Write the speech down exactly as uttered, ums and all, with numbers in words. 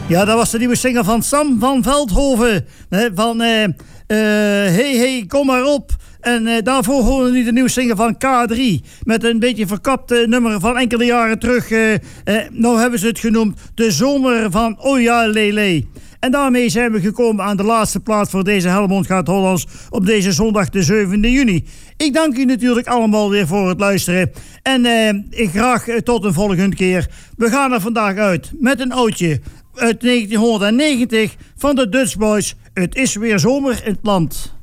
Ja, dat was de nieuwe single van Sam van Veldhoven. Hè, van uh, uh, Hey Hey, kom maar op. En uh, daarvoor horen we nu de nieuwe single van K drie. Met een beetje verkapt uh, nummer van enkele jaren terug. Uh, uh, nou hebben ze het genoemd De Zomer van Oja Lele. En daarmee zijn we gekomen aan de laatste plaats voor deze Helmond Gaat Hollands op deze zondag de zevende juni. Ik dank u natuurlijk allemaal weer voor het luisteren. En uh, ik graag uh, tot een volgende keer. We gaan er vandaag uit met een oudje uit negentienhonderdnegentig van de Dutch Boys. Het is weer zomer in het land.